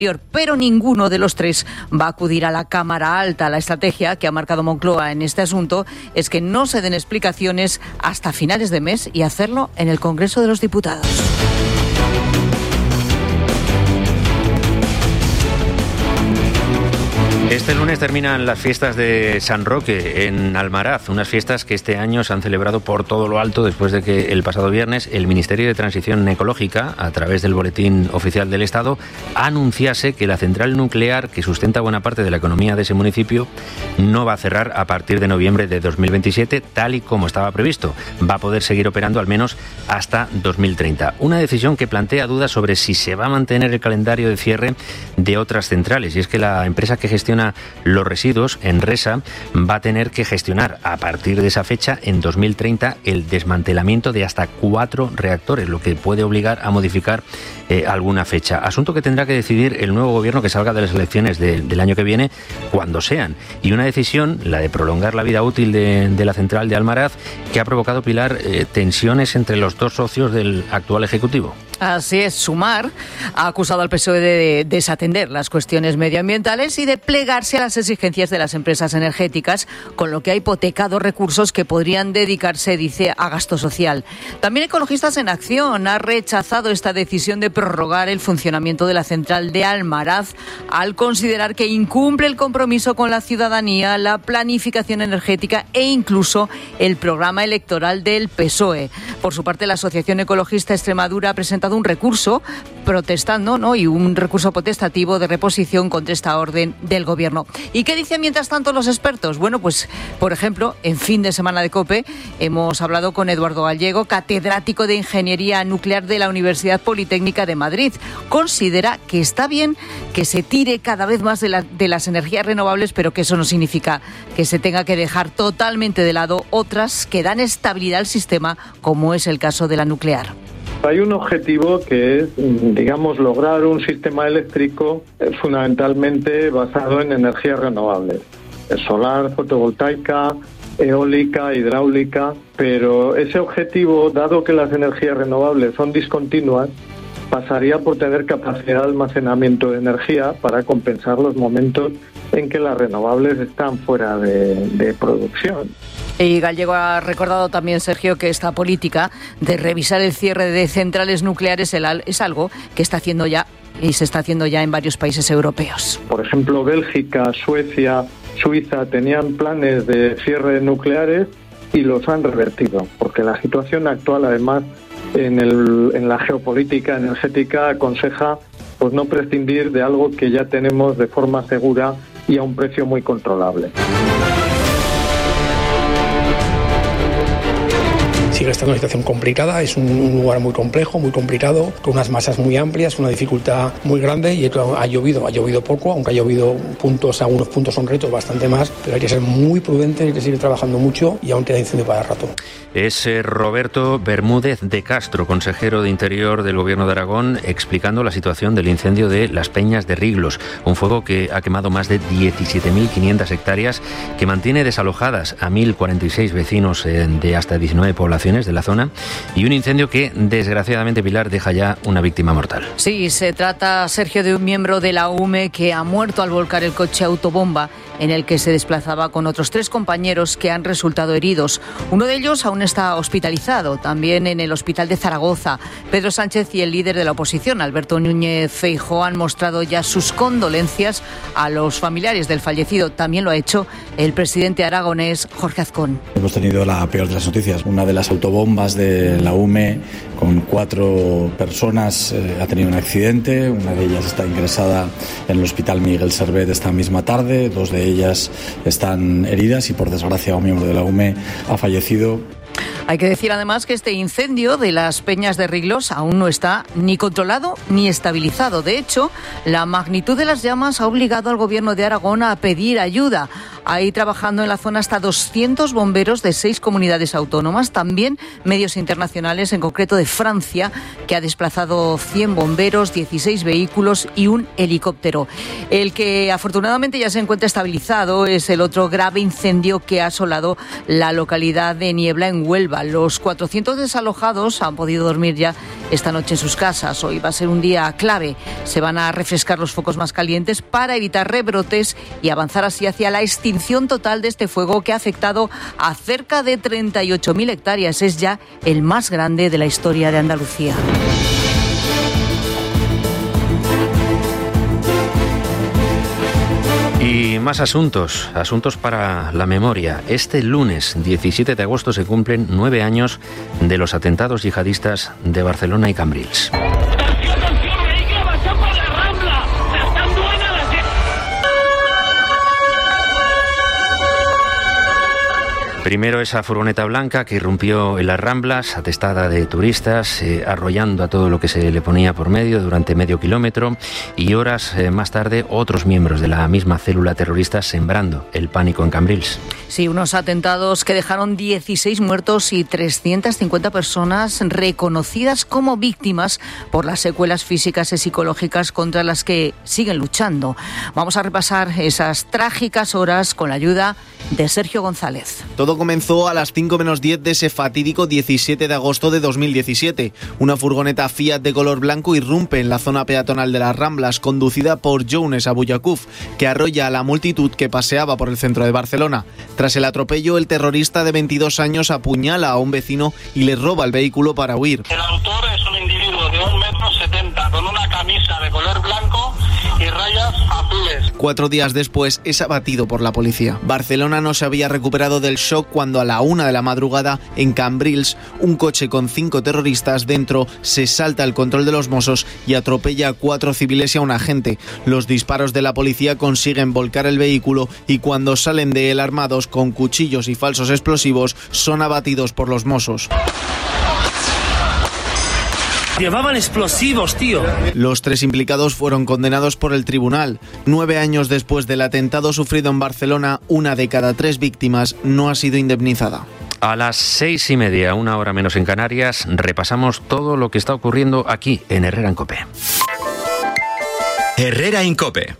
pero ninguno de los tres va a acudir a la Cámara Alta. La estrategia que ha marcado Moncloa en este asunto es que no se den explicaciones hasta finales de mes y hacerlo en el Congreso de los Diputados. Este lunes terminan las fiestas de San Roque en Almaraz, unas fiestas que este año se han celebrado por todo lo alto después de que el pasado viernes el Ministerio de Transición Ecológica, a través del Boletín Oficial del Estado, anunciase que la central nuclear que sustenta buena parte de la economía de ese municipio no va a cerrar a partir de noviembre de 2027, tal y como estaba previsto. Va a poder seguir operando al menos hasta 2030. Una decisión que plantea dudas sobre si se va a mantener el calendario de cierre de otras centrales. Y es que la empresa que gestiona los residuos, Enresa, va a tener que gestionar a partir de esa fecha, en 2030, el desmantelamiento de hasta 4 reactores, lo que puede obligar a modificar alguna fecha. Asunto que tendrá que decidir el nuevo gobierno que salga de las elecciones del año que viene, cuando sean. Y una decisión, la de prolongar la vida útil de la central de Almaraz, que ha provocado, Pilar, tensiones entre los dos socios del actual Ejecutivo. Así es, Sumar ha acusado al PSOE de desatender las cuestiones medioambientales y de plegarse a las exigencias de las empresas energéticas, con lo que ha hipotecado recursos que podrían dedicarse, dice, a gasto social. También Ecologistas en Acción ha rechazado esta decisión de prorrogar el funcionamiento de la central de Almaraz al considerar que incumple el compromiso con la ciudadanía, la planificación energética e incluso el programa electoral del PSOE. Por su parte, la Asociación Ecologista Extremadura ha presentado un recurso protestando, ¿no?, y un recurso potestativo de reposición contra esta orden del Gobierno. ¿Y qué dicen mientras tanto los expertos? Bueno, pues, por ejemplo, en fin de semana de COPE hemos hablado con Eduardo Gallego, catedrático de Ingeniería Nuclear de la Universidad Politécnica de Madrid. Considera que está bien que se tire cada vez más de las energías renovables, pero que eso no significa que se tenga que dejar totalmente de lado otras que dan estabilidad al sistema, como es el caso de la nuclear. Hay un objetivo que es, digamos, lograr un sistema eléctrico fundamentalmente basado en energías renovables. Solar, fotovoltaica, eólica, hidráulica, pero ese objetivo, dado que las energías renovables son discontinuas, pasaría por tener capacidad de almacenamiento de energía para compensar los momentos en que las renovables están fuera de producción. Y Gallego ha recordado también, Sergio, que esta política de revisar el cierre de centrales nucleares es algo que está haciendo ya y se está haciendo ya en varios países europeos. Por ejemplo, Bélgica, Suecia, Suiza tenían planes de cierre nucleares y los han revertido, porque la situación actual, además, en la geopolítica energética aconseja pues no prescindir de algo que ya tenemos de forma segura y a un precio muy controlable. Sigue estando una situación complicada, es un lugar muy complejo, muy complicado, con unas masas muy amplias, una dificultad muy grande y ha llovido poco, aunque ha llovido algunos puntos son retos bastante más, pero hay que ser muy prudente, hay que seguir trabajando mucho y aún queda incendio para rato. Es Roberto Bermúdez de Castro, consejero de Interior del Gobierno de Aragón, explicando la situación del incendio de Las Peñas de Riglos, un fuego que ha quemado más de 17.500 hectáreas, que mantiene desalojadas a 1.046 vecinos de hasta 19 poblaciones de la zona, y un incendio que, desgraciadamente, Pilar, deja ya una víctima mortal. Sí, se trata, Sergio, de un miembro de la UME que ha muerto al volcar el coche autobomba en el que se desplazaba con otros 3 compañeros que han resultado heridos. Uno de ellos aún está hospitalizado, también en el hospital de Zaragoza. Pedro Sánchez y el líder de la oposición, Alberto Núñez Feijóo, han mostrado ya sus condolencias a los familiares del fallecido. También lo ha hecho el presidente aragonés, Jorge Azcón. Hemos tenido la peor de las noticias. Una de las autobombas de la UME con 4 personas ha tenido un accidente. Una de ellas está ingresada en el hospital Miguel Servet esta misma tarde. 2 de ellas están heridas y, por desgracia, un miembro de la UME ha fallecido. Hay que decir además que este incendio de Las Peñas de Riglos aún no está ni controlado ni estabilizado. De hecho, la magnitud de las llamas ha obligado al Gobierno de Aragón a pedir ayuda. Hay trabajando en la zona hasta 200 bomberos de 6 comunidades autónomas, también medios internacionales, en concreto de Francia, que ha desplazado 100 bomberos, 16 vehículos y un helicóptero. El que afortunadamente ya se encuentra estabilizado es el otro grave incendio que ha asolado la localidad de Niebla, en en Huelva. Los 400 desalojados han podido dormir ya esta noche en sus casas. Hoy va a ser un día clave. Se van a refrescar los focos más calientes para evitar rebrotes y avanzar así hacia la extinción total de este fuego que ha afectado a cerca de 38.000 hectáreas. Es ya el más grande de la historia de Andalucía. Y más asuntos para la memoria. Este lunes 17 de agosto se cumplen 9 años de los atentados yihadistas de Barcelona y Cambrils. Primero esa furgoneta blanca que irrumpió en las Ramblas, atestada de turistas, arrollando a todo lo que se le ponía por medio durante medio kilómetro, y horas más tarde otros miembros de la misma célula terrorista sembrando el pánico en Cambrils. Sí, unos atentados que dejaron 16 muertos y 350 personas reconocidas como víctimas por las secuelas físicas y psicológicas contra las que siguen luchando. Vamos a repasar esas trágicas horas con la ayuda de Sergio González. Todo comenzó a las 5 menos 10 de ese fatídico 17 de agosto de 2017. Una furgoneta Fiat de color blanco irrumpe en la zona peatonal de las Ramblas, conducida por Younes Abuyakuf, que arrolla a la multitud que paseaba por el centro de Barcelona. Tras el atropello, el terrorista de 22 años apuñala a un vecino y le roba el vehículo para huir. El autor es un individuo de 1,70 m con una camisa de color blanco y rayas azules. 4 días después es abatido por la policía. Barcelona no se había recuperado del shock cuando a la 1 de la madrugada, en Cambrils, un coche con 5 terroristas dentro se salta el control de los Mossos y atropella a 4 civiles y a un agente. Los disparos de la policía consiguen volcar el vehículo y cuando salen de él armados con cuchillos y falsos explosivos, son abatidos por los Mossos. Llevaban explosivos, tío. Los 3 implicados fueron condenados por el tribunal. 9 años después del atentado sufrido en Barcelona, 1 de cada 3 víctimas no ha sido indemnizada. A las 6:30, 1 hora menos en Canarias, repasamos todo lo que está ocurriendo aquí en Herrera en COPE. Herrera en COPE.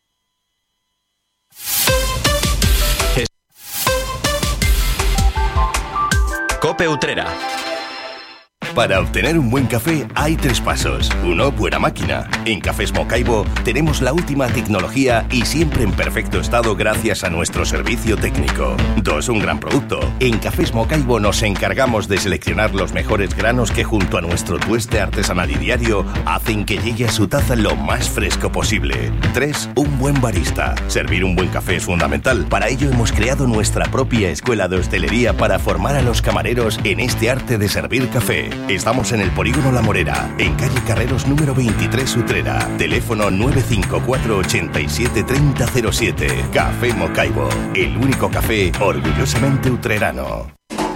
COPE Utrera. Para obtener un buen café hay 3 pasos. 1, buena máquina. En Cafés Mocaibo tenemos la última tecnología y siempre en perfecto estado gracias a nuestro servicio técnico. 2, un gran producto. En Cafés Mocaibo nos encargamos de seleccionar los mejores granos que junto a nuestro tueste artesanal y diario hacen que llegue a su taza lo más fresco posible. 3, un buen barista. Servir un buen café es fundamental. Para ello hemos creado nuestra propia escuela de hostelería para formar a los camareros en este arte de servir café. Estamos en el Polígono La Morera, en calle Carreros número 23 Utrera. Teléfono 954 87 3007. Café Mocaibo, el único café orgullosamente utrerano.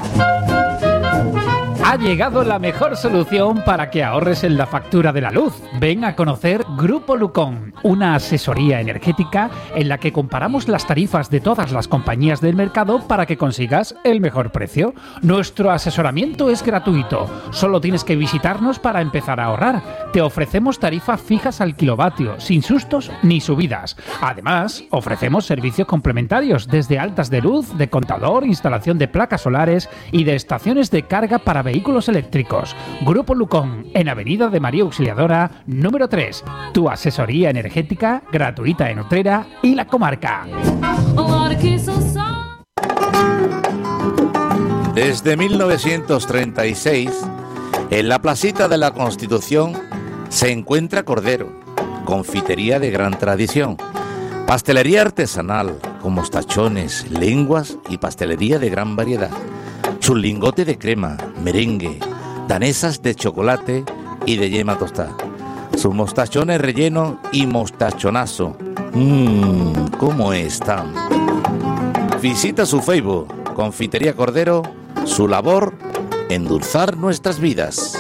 Ha llegado la mejor solución para que ahorres en la factura de la luz. Ven a conocer Grupo Lucón, una asesoría energética en la que comparamos las tarifas de todas las compañías del mercado para que consigas el mejor precio. Nuestro asesoramiento es gratuito, solo tienes que visitarnos para empezar a ahorrar. Te ofrecemos tarifas fijas al kilovatio, sin sustos ni subidas. Además, ofrecemos servicios complementarios desde altas de luz, de contador, instalación de placas solares y de estaciones de carga para vehículos eléctricos. Grupo Lucón, en Avenida de María Auxiliadora, número 3. Tu asesoría energética gratuita en Utrera y la comarca. Desde 1936, en la placita de la Constitución se encuentra Cordero, confitería de gran tradición, pastelería artesanal con mostachones, lenguas y pastelería de gran variedad. Su lingote de crema, merengue, danesas de chocolate y de yema tostada. Sus mostachones relleno y mostachonazo. ¿Cómo están? Visita su Facebook, Confitería Cordero, su labor, endulzar nuestras vidas.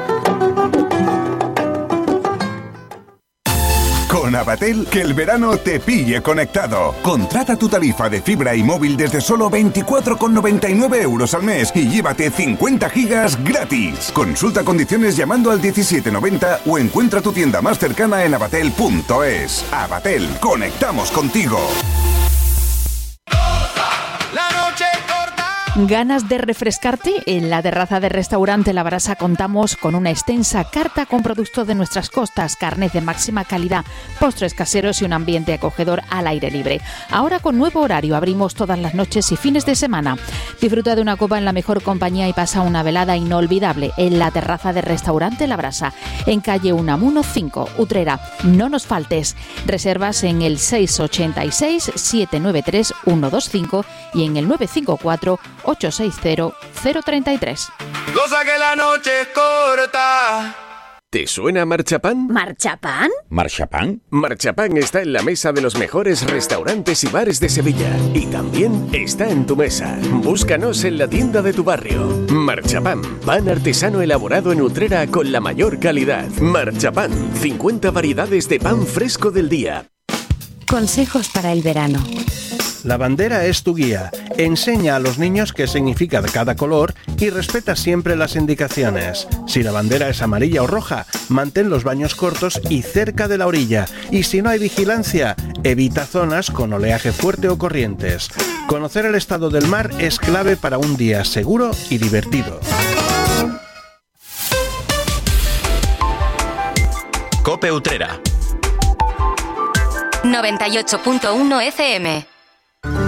Con Avatel, que el verano te pille conectado. Contrata tu tarifa de fibra y móvil desde solo 24,99 € al mes y llévate 50 gigas gratis. Consulta condiciones llamando al 1790 o encuentra tu tienda más cercana en avatel.es. Avatel, conectamos contigo. ¿Ganas de refrescarte? En la terraza del restaurante La Brasa contamos con una extensa carta con productos de nuestras costas, carnes de máxima calidad, postres caseros y un ambiente acogedor al aire libre. Ahora con nuevo horario, abrimos todas las noches y fines de semana. Disfruta de una copa en la mejor compañía y pasa una velada inolvidable en la terraza del restaurante La Brasa, en calle Unamuno 5, Utrera. No nos faltes. Reservas en el 686-793-125 y en el 954-860-033. Goza que la noche es corta. ¿Te suena Marchapán? ¿Marchapán? ¿Marchapán? Marchapán está en la mesa de los mejores restaurantes y bares de Sevilla. Y también está en tu mesa. Búscanos en la tienda de tu barrio. Marchapán, pan artesano elaborado en Utrera con la mayor calidad. Marchapán, 50 variedades de pan fresco del día. Consejos para el verano. La bandera es tu guía. Enseña a los niños qué significa cada color y respeta siempre las indicaciones. Si la bandera es amarilla o roja, mantén los baños cortos y cerca de la orilla. Y si no hay vigilancia, evita zonas con oleaje fuerte o corrientes. Conocer el estado del mar es clave para un día seguro y divertido. COPE Utrera 98.1 FM.